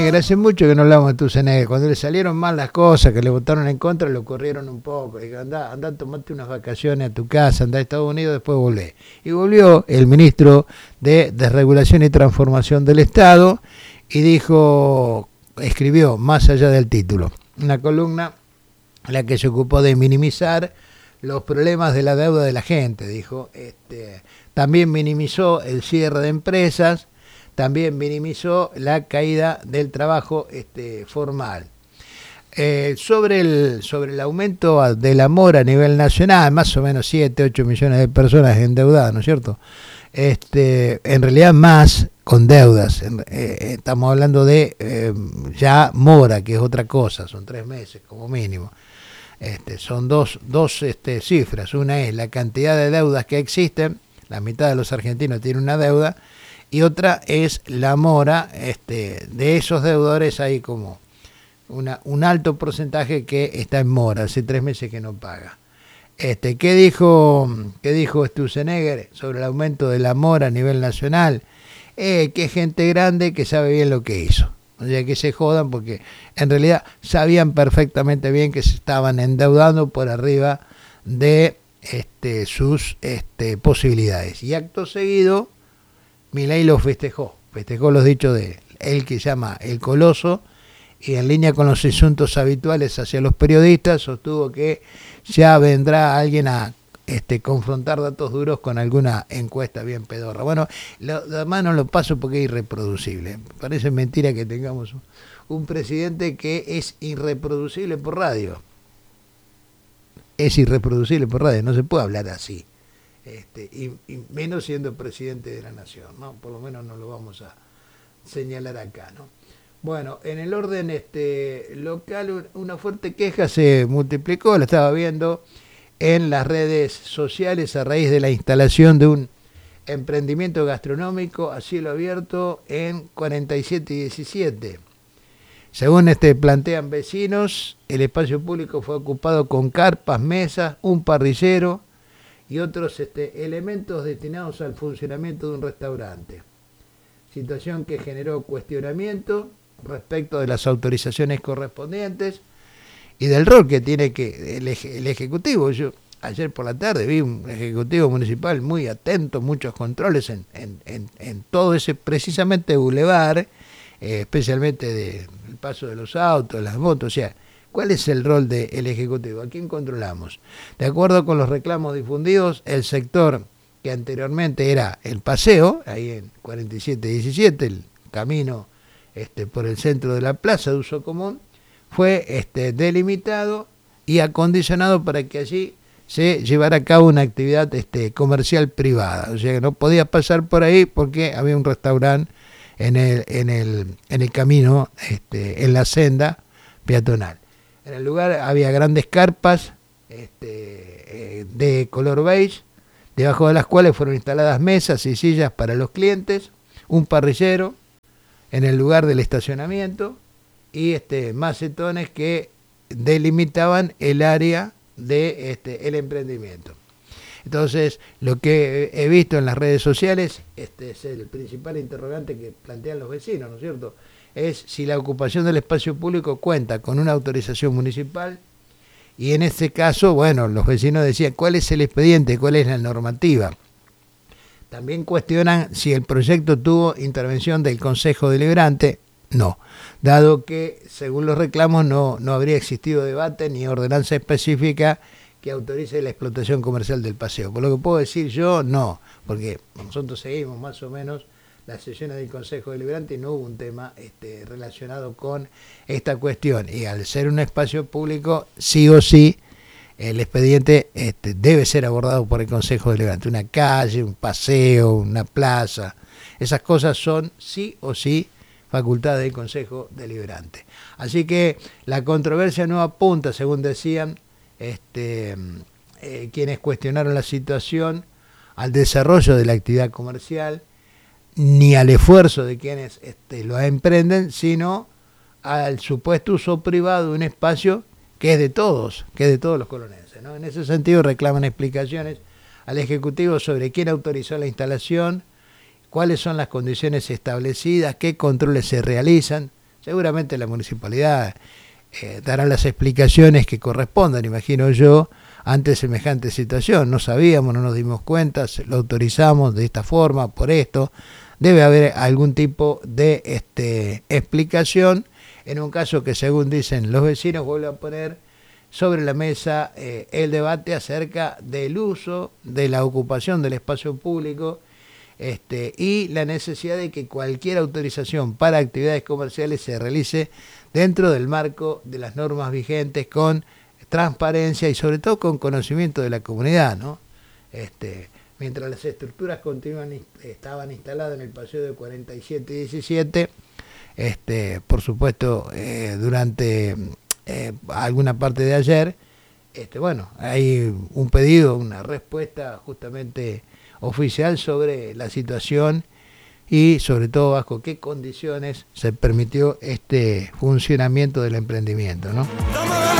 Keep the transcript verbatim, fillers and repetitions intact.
Sturzenegger, hace mucho que no hablamos de Sturzenegger. Cuando le salieron mal las cosas, que le votaron en contra, lo corrieron un poco. Dijo, andá, andá, tomate unas vacaciones a tu casa, andá a Estados Unidos, después volvé. Y volvió el ministro de Desregulación y Transformación del Estado y dijo, escribió, más allá del título, una columna en la que se ocupó de minimizar los problemas de la deuda de la gente, dijo. Este, también minimizó el cierre de empresas, también minimizó la caída del trabajo este, formal. Eh, sobre, el, sobre el aumento de la mora a nivel nacional, más o menos siete, ocho millones de personas endeudadas, ¿no es cierto? Este, en realidad más con deudas. Eh, estamos hablando de eh, ya mora, que es otra cosa, son tres meses como mínimo. Este, son dos, dos este, cifras. Una es la cantidad de deudas que existen, la mitad de los argentinos tienen una deuda, y otra es la mora. Este, de esos deudores hay como una, un alto porcentaje que está en mora, hace tres meses que no paga. Este, ¿qué dijo, qué dijo Sturzenegger sobre el aumento de la mora a nivel nacional? Eh, que es gente grande que sabe bien lo que hizo. O sea, que se jodan porque en realidad sabían perfectamente bien que se estaban endeudando por arriba de este, sus este, posibilidades. Y acto seguido, Milei lo festejó. Festejó los dichos de él, que llama el Coloso, y en línea con los asuntos habituales hacia los periodistas, sostuvo que ya vendrá alguien a este, confrontar datos duros con alguna encuesta bien pedorra. Bueno, lo demás no lo paso porque es irreproducible. Parece mentira que tengamos un, un presidente que es irreproducible por radio. Es irreproducible por radio, no se puede hablar así. Este, y, y menos siendo presidente de la nación, ¿no? Por lo menos no lo vamos a señalar acá, ¿no? Bueno, en el orden este, local, una fuerte queja se multiplicó, la estaba viendo en las redes sociales a raíz de la instalación de un emprendimiento gastronómico a cielo abierto en cuarenta y siete y diecisiete. Según este plantean vecinos, el espacio público fue ocupado con carpas, mesas, un parrillero y otros este, elementos destinados al funcionamiento de un restaurante. Situación que generó cuestionamiento respecto de las autorizaciones correspondientes y del rol que tiene que el, el Ejecutivo. Yo ayer por la tarde vi un Ejecutivo municipal muy atento, muchos controles en, en, en, en todo ese precisamente bulevar, eh, especialmente del de paso de los autos, las motos. O sea, ¿cuál es el rol del Ejecutivo? ¿A quién controlamos? De acuerdo con los reclamos difundidos, el sector que anteriormente era el paseo, ahí en cuarenta y siete diecisiete, el camino este, por el centro de la plaza de uso común, fue este, delimitado y acondicionado para que allí se llevara a cabo una actividad este, comercial privada. O sea que no podía pasar por ahí porque había un restaurante en el, en el, en el camino, este, en la senda peatonal. En el lugar había grandes carpas este, eh, de color beige, debajo de las cuales fueron instaladas mesas y sillas para los clientes, un parrillero en el lugar del estacionamiento y este, macetones que delimitaban el área de este, el emprendimiento. Entonces, lo que he visto en las redes sociales, este es el principal interrogante que plantean los vecinos, ¿no es cierto? Es si la ocupación del espacio público cuenta con una autorización municipal, y en este caso, bueno, los vecinos decían, ¿cuál es el expediente? ¿Cuál es la normativa? También cuestionan si el proyecto tuvo intervención del Consejo Deliberante. No, dado que, según los reclamos, no, no habría existido debate ni ordenanza específica que autorice la explotación comercial del paseo. Por lo que puedo decir yo, no, porque nosotros seguimos más o menos las sesiones del Consejo Deliberante y no hubo un tema este, relacionado con esta cuestión. Y al ser un espacio público, sí o sí, el expediente este, debe ser abordado por el Consejo Deliberante. Una calle, un paseo, una plaza, esas cosas son sí o sí facultad del Consejo Deliberante. Así que la controversia no apunta, según decían este, eh, quienes cuestionaron la situación, al desarrollo de la actividad comercial, ni al esfuerzo de quienes este, lo emprenden, sino al supuesto uso privado de un espacio que es de todos, que es de todos los colonenses, ¿no? En ese sentido reclaman explicaciones al Ejecutivo sobre quién autorizó la instalación, cuáles son las condiciones establecidas, qué controles se realizan, Seguramente la municipalidad eh, dará las explicaciones que correspondan, imagino yo, ante semejante situación. No sabíamos, no nos dimos cuenta, lo autorizamos de esta forma, por esto. Debe haber algún tipo de este, explicación en un caso que, según dicen los vecinos, vuelve a poner sobre la mesa eh, el debate acerca del uso, de la ocupación del espacio público este, y la necesidad de que cualquier autorización para actividades comerciales se realice dentro del marco de las normas vigentes, con transparencia y sobre todo con conocimiento de la comunidad, ¿no? Este, mientras las estructuras continúan, estaban instaladas en el paseo de cuarenta y siete y diecisiete, este, por supuesto, eh, durante eh, alguna parte de ayer, este, bueno, hay un pedido, una respuesta justamente oficial sobre la situación y sobre todo bajo qué condiciones se permitió este funcionamiento del emprendimiento, ¿no?